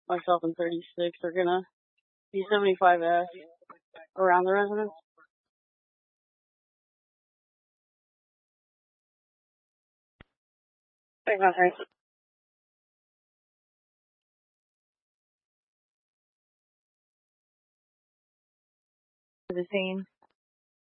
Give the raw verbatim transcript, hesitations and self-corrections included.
myself and thirty-six are gonna be seventy-five F around the residence. Thanks, okay. The scene.